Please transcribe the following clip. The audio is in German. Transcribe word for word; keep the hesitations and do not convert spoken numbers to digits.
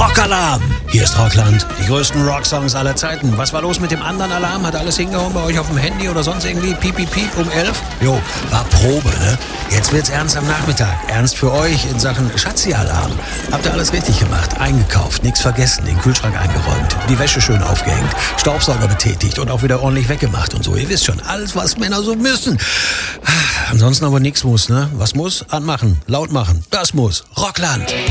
Rockalarm! Hier ist Rockland, die größten Rocksongs aller Zeiten. Was war los mit dem anderen Alarm? Hat alles hingehauen bei euch auf dem Handy oder sonst irgendwie? Piep, piep, piep um elf? Jo, war Probe, ne? Jetzt wird's ernst am Nachmittag. Ernst für euch in Sachen Schatzi-Alarm. Habt ihr alles richtig gemacht? Eingekauft, nichts vergessen, den Kühlschrank eingeräumt, die Wäsche schön aufgehängt, Staubsauger betätigt und auch wieder ordentlich weggemacht und so. Ihr wisst schon, alles, was Männer so müssen. Ansonsten aber nichts muss, ne? Was muss? Anmachen, laut machen. Das muss. Rockland.